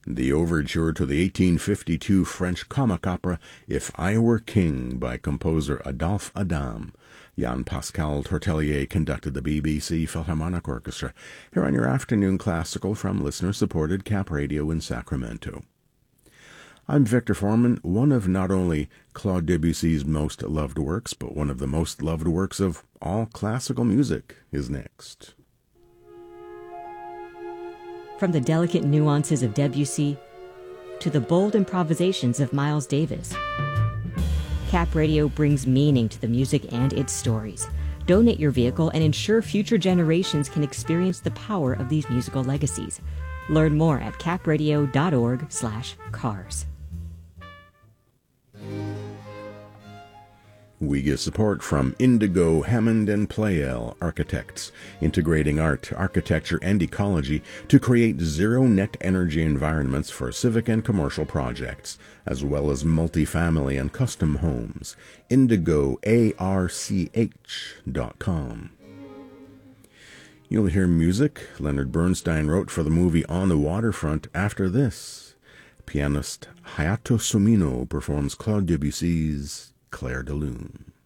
The overture to the 1852 French comic opera If I Were King by composer Adolphe Adam. Jean-Pascal Tortelier conducted the BBC Philharmonic Orchestra here on your afternoon classical from listener-supported Cap Radio in Sacramento. I'm Victor Foreman. One of not only Claude Debussy's most loved works, but one of the most loved works of all classical music is next. From the delicate nuances of Debussy to the bold improvisations of Miles Davis, Cap Radio brings meaning to the music and its stories. Donate your vehicle and ensure future generations can experience the power of these musical legacies. Learn more at capradio.org/cars. We get support from Indigo, Hammond and Pleyel Architects, integrating art, architecture, and ecology to create zero-net energy environments for civic and commercial projects, as well as multifamily and custom homes. IndigoARCH.com. You'll hear music Leonard Bernstein wrote for the movie On the Waterfront after this. Pianist Hayato Sumino performs Claude Debussy's Clair de Lune.